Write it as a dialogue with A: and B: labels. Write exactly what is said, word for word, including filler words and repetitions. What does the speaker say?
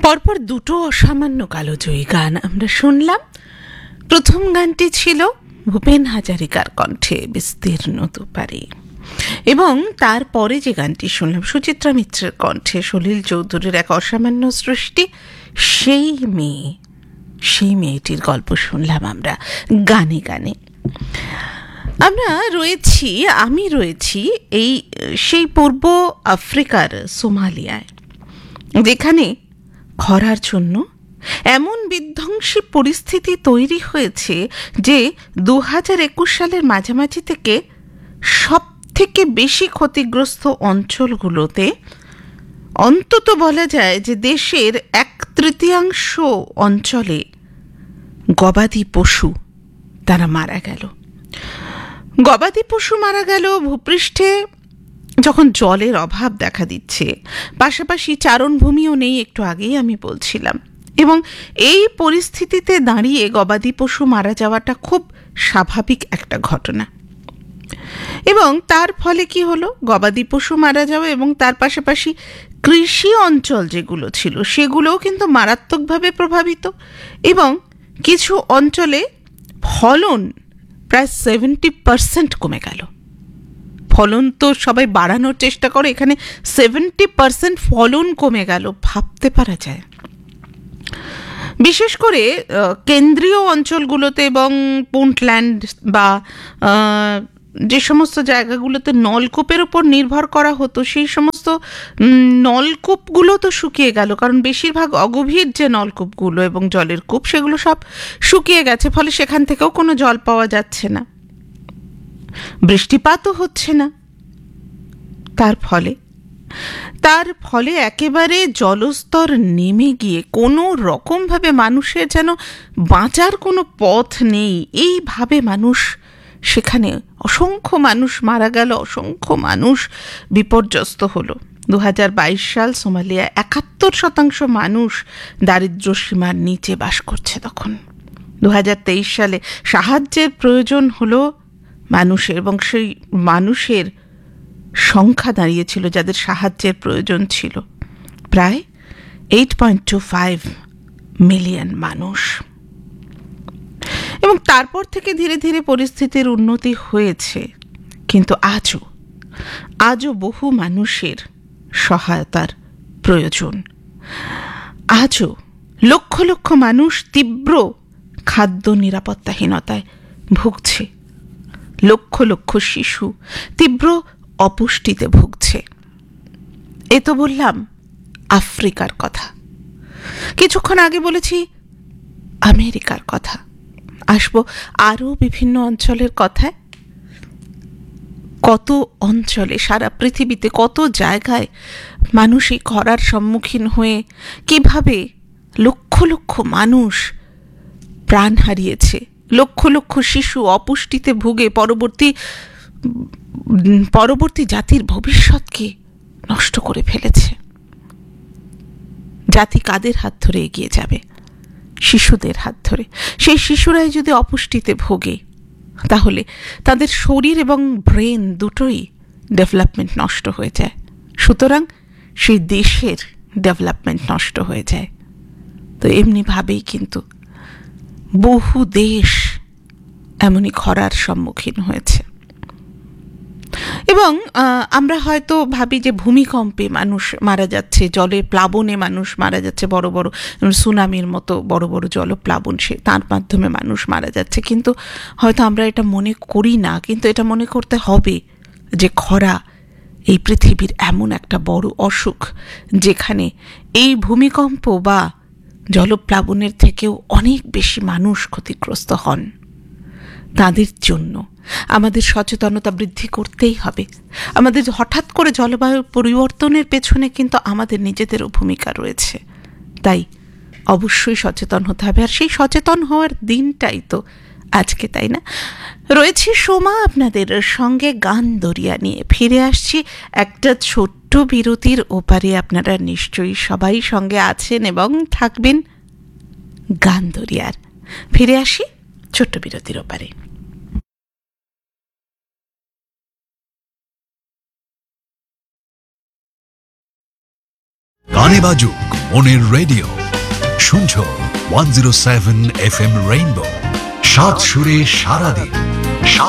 A: পরপর দুটো অসামান্য কালোজয়ী গান আমরা শুনলাম। প্রথম গানটি ছিল ভূপেন হাজারিকার কণ্ঠে বিস্তীর্ণ দুপারে, এবং তারপরে যে গানটি শুনলাম সুচিত্রা মিত্রের কণ্ঠে সলিল চৌধুরীর এক অসামান্য সৃষ্টি সেই মেয়ে, সেই মেয়েটির গল্প শুনলাম আমরা গানে গানে। আমরা রয়েছি, আমি রয়েছি এই সেই পূর্ব আফ্রিকার সোমালিয়ায়, যেখানে খরার জন্য এমন বিধ্বংসী পরিস্থিতি তৈরি হয়েছে যে দু হাজার একুশ সালের মাঝামাঝি থেকে সব থেকে বেশি ক্ষতিগ্রস্ত অঞ্চলগুলোতে অন্তত বলা যায় যে দেশের এক তৃতীয়াংশ অঞ্চলে গবাদি পশু তারা মারা গেল। গবাদি পশু মারা গেল ভূপৃষ্ঠে যখন জলের অভাব দেখা দিচ্ছে, পাশাপাশি চারণভূমিও নেই, একটু আগেই আমি বলছিলাম। এবং এই পরিস্থিতিতে দাঁড়িয়ে গবাদি পশু মারা যাওয়াটা খুব স্বাভাবিক একটা ঘটনা। এবং তার ফলে কি হলো, গবাদি পশু মারা যাওয়া এবং তার পাশাপাশি কৃষি অঞ্চল যেগুলো ছিল সেগুলোও কিন্তু মারাত্মকভাবে প্রভাবিত। এবং কিছু অঞ্চলে ফলন প্রায় সেভেন্টি পার্সেন্ট কমে গেল। ফলন তো সবাই বাড়ানোর চেষ্টা করে, এখানে সেভেন্টি পার্সেন্ট ফলন কমে গেল, ভাবতে পারা যায়। বিশেষ করে কেন্দ্রীয় অঞ্চলগুলোতে এবং পুন্টল্যান্ড বা যে সমস্ত জায়গাগুলোতে নলকূপের উপর নির্ভর করা হতো সেই সমস্ত নলকূপগুলো তো শুকিয়ে গেল, কারণ বেশিরভাগ অগভীর যে নলকূপগুলো এবং জলের কূপ সেগুলো সব শুকিয়ে গেছে, ফলে সেখান থেকেও কোনো জল পাওয়া যাচ্ছে না, বৃষ্টিপাতও হচ্ছে না। তার ফলে তার ফলে একেবারে জলস্তর নেমে গিয়ে কোনো রকমভাবে মানুষের যেন বাঁচার কোনো পথ নেই, এইভাবে মানুষ সেখানে অসংখ্য মানুষ মারা গেল, অসংখ্য মানুষ বিপর্যস্ত হলো। দু হাজার বাইশ সাল সোমালিয়া একাত্তর শতাংশ মানুষ দারিদ্র্য সীমার নিচে বাস করছে। তখন দু হাজার তেইশ সালে সাহায্যের প্রয়োজন হলো মানুষের, এবং সেই মানুষের সংখ্যা দাঁড়িয়েছিল যাদের সাহায্যের প্রয়োজন ছিল প্রায় eight point two five million মানুষ। এবং তারপর থেকে ধীরে ধীরে পরিস্থিতির উন্নতি হয়েছে, কিন্তু আজও আজও বহু মানুষের সহায়তার প্রয়োজন। আজও লক্ষ লক্ষ মানুষ তীব্র খাদ্য নিরাপত্তাহীনতায় ভুগছে, লক্ষ লক্ষ শিশু তীব্র অপুষ্টিতে ভুগছে। এ তো বললাম আফ্রিকার কথা, কিছুক্ষণ আগে বলেছি আমেরিকার কথা, আসবো আরও বিভিন্ন অঞ্চলের কথায়। কত অঞ্চলে সারা পৃথিবীতে কত জায়গায় মানুষ এই খরার সম্মুখীন হয়ে কিভাবে লক্ষ লক্ষ মানুষ প্রাণ হারিয়েছে, লক্ষ লক্ষ শিশু অপুষ্টিতে ভুগে পরবর্তী পরবর্তী জাতির ভবিষ্যৎকে নষ্ট করে ফেলেছে। জাতি কাদের হাত ধরে এগিয়ে যাবে? শিশুদের হাত ধরে। সেই শিশুরাই যদি অপুষ্টিতে ভোগে তাহলে তাদের শরীর এবং ব্রেন দুটোই ডেভেলপমেন্ট নষ্ট হয়ে যায়, সুতরাং সেই দেশের ডেভেলপমেন্ট নষ্ট হয়ে যায়। তো এমনিভাবেই কিন্তু বহু দেশ এমনই খরার সম্মুখীন হয়েছে। এবং আমরা হয়তো ভাবি যে ভূমিকম্পে মানুষ মারা যাচ্ছে, জলের প্লাবনে মানুষ মারা যাচ্ছে, বড় বড় সুনামির মতো বড় বড় জলপ্লাবন সে তার মাধ্যমে মানুষ মারা যাচ্ছে, কিন্তু হয়তো আমরা এটা মনে করি না। কিন্তু এটা মনে করতে হবে যে খরা এই পৃথিবীর এমন একটা বড় অসুখ যেখানে এই ভূমিকম্প বা জলপ্লাবনের থেকেও অনেক বেশি মানুষ ক্ষতিগ্রস্ত হন। তাদের জন্য আমাদের সচেতনতা বৃদ্ধি করতেই হবে। আমাদের হঠাৎ করে জলবায়ু পরিবর্তনের পেছনে কিন্তু আমাদের নিজেদেরও ভূমিকা রয়েছে, তাই অবশ্যই সচেতন হতে হবে। আর সেই সচেতন হওয়ার দিনটাই তো আজকে, তাই না? রয়েছি সোমা আপনাদের সঙ্গে গান দরিয়া নিয়ে। ফিরে আসছি একটা ছোট্ট বিরতির ওপারে। আপনারা নিশ্চয়ই সবাই সঙ্গে আছেন এবং থাকবেন গান দরিয়ার। ফিরে আসি ছোট্ট বিরতির ওপারে।
B: গানে বাজুক মনের রেডিও। শুনছো one zero seven F M rainbow, সাত সুরে সারাদিন।